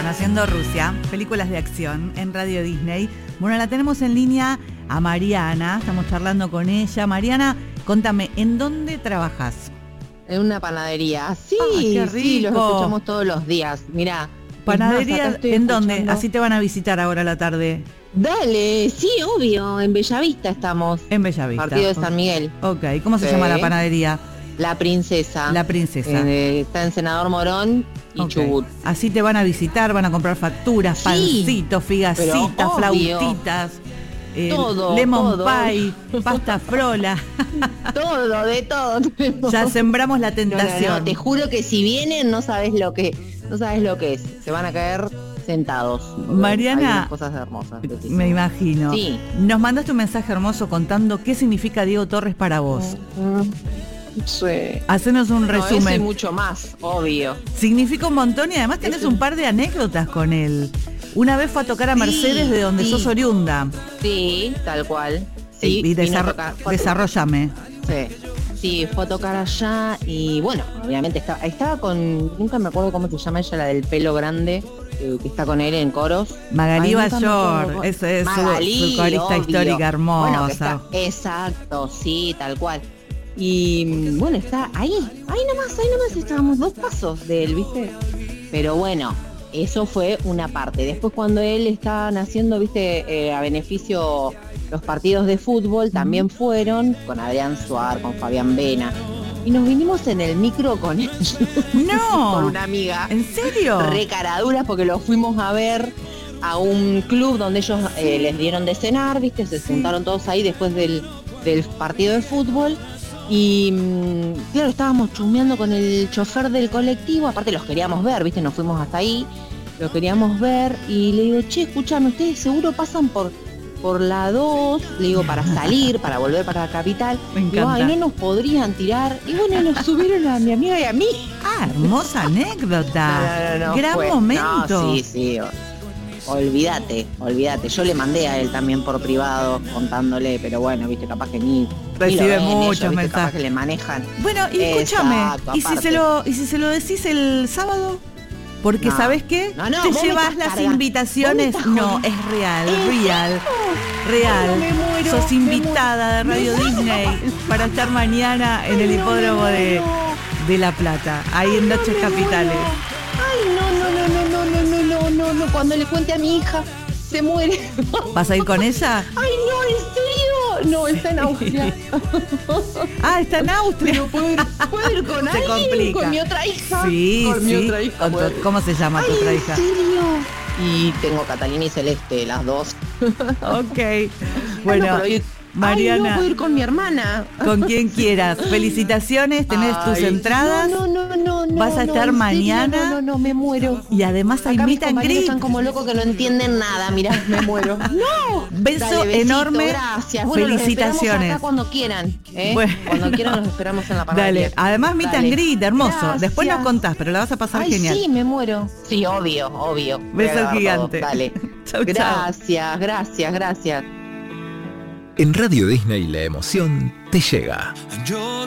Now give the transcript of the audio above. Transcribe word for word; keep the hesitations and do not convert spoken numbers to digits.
Haciendo Rusia, películas de acción en Radio Disney. Bueno, la tenemos en línea a Mariana, estamos charlando con ella. Mariana, contame, ¿en dónde trabajas? En una panadería. Sí, Ay, qué rico. Sí, los escuchamos todos los días. Mirá. ¿Panadería en dónde? Escuchando. Así te van a visitar ahora a la tarde. Dale, sí, obvio, en Bellavista estamos. En Bellavista. Partido de San Miguel. Ok, ¿cómo se Sí. llama la panadería? La Princesa. La Princesa. Eh, está en Senador Morón y Ok. Chubut. Así te van a visitar, van a comprar facturas, Sí, pancitos, figacitas, pero obvio. flautitas, eh, Todo, lemon todo. pie, pasta frola. Todo, de todo. Ya sembramos la No, tentación. no, no, te juro que si vienen no sabes lo que, no sabes lo que es. Se van a caer sentados. Mariana, Hay unas cosas hermosas. Decís. Me imagino. Sí. Nos mandaste un mensaje hermoso contando qué significa Diego Torres para vos. Sí. Hacenos un No, eso y resumen. mucho más, obvio. Significa un montón y además tenés Eso. un par de anécdotas con él. Una vez fue a tocar a Sí, Mercedes de donde sí. sos oriunda. Sí, tal cual. Sí, y vino a desarro- tocar- fue a- desarrollame. Sí. Sí, fue a tocar allá y bueno, obviamente estaba, estaba con, nunca me acuerdo cómo se llama ella, la del pelo grande, eh, que está con él en coros. Magalí Ay, nunca me Bayor, acuerdo. esa es su- Magalí, su corista obvio. histórica hermosa. Bueno, que está- exacto, sí, tal cual. Y mm, bueno, está ahí, ahí nomás, ahí nomás estábamos dos pasos de él, ¿viste? Pero bueno, eso fue una parte. Después cuando él estaban haciendo, ¿viste? Eh, a beneficio los partidos de fútbol, también fueron con Adrián Suar, con Fabián Vena. Y nos vinimos en el micro con él. No. Con una amiga. ¿En serio? Re caraduras porque los fuimos a ver a un club donde ellos eh, les dieron de cenar, ¿viste? Se juntaron todos ahí después del, del partido de fútbol. Y mm, claro, estábamos chumeando con el chofer del colectivo, aparte los queríamos ver, ¿viste? Nos fuimos hasta ahí, los queríamos ver y le digo, che, escúchame, ustedes seguro pasan por, por la dos, le digo, para salir, para volver para la capital. Me Digo, encanta. ay, no nos podrían tirar. Y bueno, nos subieron a mi amiga y a mí. Ah, hermosa anécdota. No, no, no, Gran fue- momento. No, sí, sí. o- Olvídate, olvídate. Yo le mandé a él también por privado contándole, pero bueno, viste, capaz que ni. ni lo Recibe ven ellos, muchos ¿viste? Capaz mensajes. que le manejan. Bueno, y escúchame, Exacto, ¿y si, aparte. se lo, ¿y si se lo decís el sábado? Porque No. ¿sabés qué? No, no, Te vos me llevas estás las cargando. invitaciones. Vos me estás No, jodiendo. es real, ¿En real, serio? real. Ay, no, me muero, Sos me invitada de Radio Disney para estar mañana en el Ay, no, hipódromo me de, muero. de La Plata, ahí en Noches me Capitales. muero. Ay, no, no, no, no, no, no, no, no, no, no. Cuando le cuente a mi hija, se muere. ¿Vas a ir con ella? Ay, no, ¿en serio? No, está en Austria. Ah, está en Austria. Pero puedo ir, puedo ir con Se alguien, complica. con mi otra hija. Sí, con mi sí. otra hija. Con tu- puedo ir. ¿Cómo se llama tu Ay, otra ¿en hija? serio? Y tengo Catalina y Celeste, las dos. Ok. Ay, Bueno, no, pero ir- Mariana. Ay, no, puedo ir con mi hermana. Con quien quieras. Felicitaciones, tenés tus Ay, entradas. No, no, no, no. Vas a no, estar ¿en serio? mañana. No, no, no, me muero. Y además hay Acá mis meet and compañeros greet. están como locos que no entienden nada. Mirá, me muero. ¡No! Beso Dale, besito, enorme. Gracias. Bueno, los Felicitaciones. esperamos acá cuando quieran. ¿eh? Bueno. Cuando quieran los esperamos en la panadería. Dale, además meet and Dale. greet, hermoso. Gracias. Después nos contás, pero la vas a pasar Ay, genial. sí, me muero. Sí, obvio, obvio. Voy a Beso grabar gigante. todo. Dale. Chau, chau. Gracias, gracias, gracias. En Radio Disney la emoción te llega. Yo